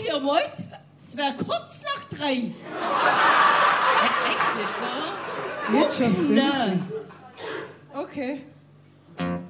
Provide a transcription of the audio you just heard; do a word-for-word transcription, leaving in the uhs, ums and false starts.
ihr wollt, es wäre kurz nach drei. Echt jetzt, oder? Jetzt schon fünf. Nein. Okay.